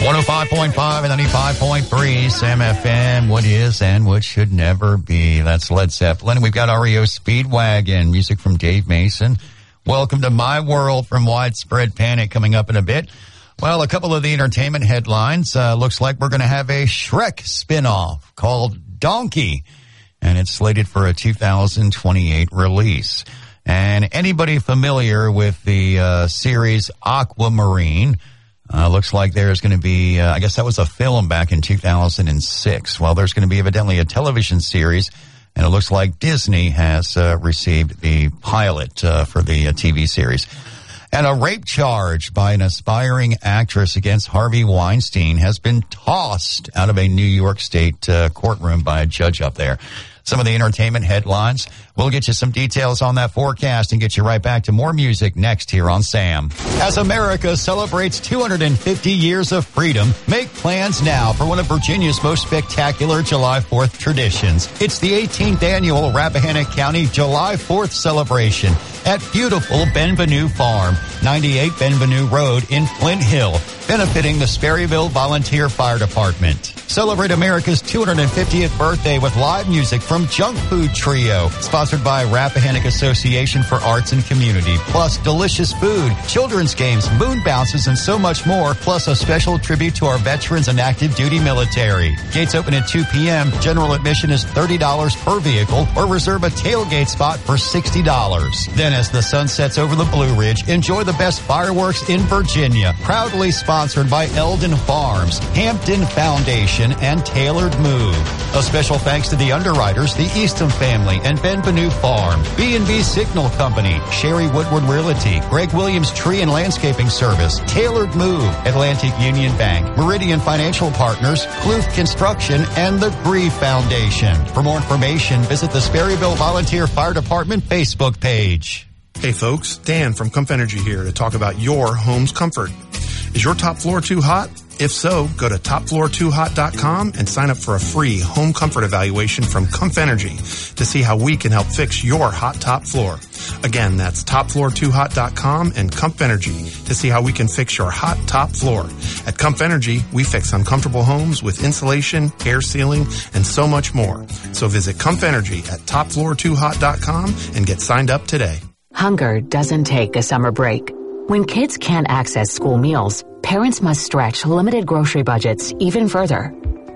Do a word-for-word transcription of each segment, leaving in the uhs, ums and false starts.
one oh five point five and ninety-five point three Sam F M. What is and what should never be. That's Led Zeppelin. We've got R E O Speedwagon, music from Dave Mason. Welcome to My World from Widespread Panic coming up in a bit. Well, a couple of the entertainment headlines. Uh, looks like we're going to have a Shrek spinoff called Donkey, and it's slated for a two thousand twenty-eight release. And anybody familiar with the uh, series Aquamarine, uh, looks like there's going to be, uh, I guess that was a film back in two thousand six. Well, there's going to be evidently a television series, and it looks like Disney has uh, received the pilot uh, for the uh, T V series. And a rape charge by an aspiring actress against Harvey Weinstein has been tossed out of a New York State uh, courtroom by a judge up there. Some of the entertainment headlines. We'll get you some details on that forecast and get you right back to more music next here on Sam. As America celebrates two hundred fifty years of freedom, make plans now for one of Virginia's most spectacular July fourth traditions. It's the eighteenth annual Rappahannock County July fourth celebration at beautiful Benvenue Farm, ninety-eight Benvenue Road in Flint Hill, benefiting the Sperryville Volunteer Fire Department. Celebrate America's two hundred fiftieth birthday with live music from Junk Food Trio, sponsored by Rappahannock Association for Arts and Community, plus delicious food, children's games, moon bounces, and so much more, plus a special tribute to our veterans and active duty military. Gates open at two p.m. General admission is thirty dollars per vehicle, or reserve a tailgate spot for sixty dollars. Then as the sun sets over the Blue Ridge, enjoy the best fireworks in Virginia. Proudly sponsored by Eldon Farms, Hampton Foundation, and Tailored Move. A special thanks to the underwriters, the Eastham family, and Benvenue Farm, B and B Signal Company, Sherry Woodward Realty, Greg Williams Tree and Landscaping Service, Tailored Move, Atlantic Union Bank, Meridian Financial Partners, Kloof Construction, and the Gree Foundation. For more information, visit the Sperryville Volunteer Fire Department Facebook page. Hey folks, Dan from Comf Energy here to talk about your home's comfort. Is your top floor too hot? If so, go to top floor too hot dot com and sign up for a free home comfort evaluation from Comf Energy to see how we can help fix your hot top floor. Again, that's top floor too hot dot com and Comf Energy to see how we can fix your hot top floor. At Comf Energy, we fix uncomfortable homes with insulation, air sealing, and so much more. So visit Comf Energy at top floor too hot dot com and get signed up today. Hunger doesn't take a summer break. When kids can't access school meals, parents must stretch limited grocery budgets even further.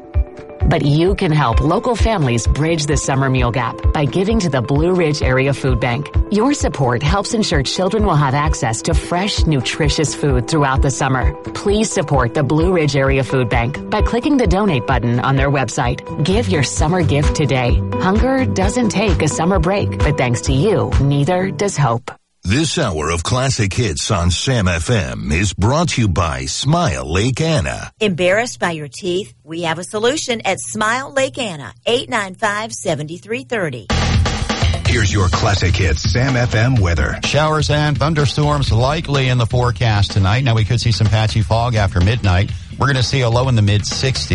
But you can help local families bridge the summer meal gap by giving to the Blue Ridge Area Food Bank. Your support helps ensure children will have access to fresh, nutritious food throughout the summer. Please support the Blue Ridge Area Food Bank by clicking the donate button on their website. Give your summer gift today. Hunger doesn't take a summer break, but thanks to you, neither does hope. This hour of classic hits on Sam F M is brought to you by Smile Lake Anna. Embarrassed by your teeth? We have a solution at Smile Lake Anna, eight nine five, seven three three zero. Here's your classic hits Sam F M weather. Showers and thunderstorms likely in the forecast tonight. Now we could see some patchy fog after midnight. We're going to see a low in the mid sixties.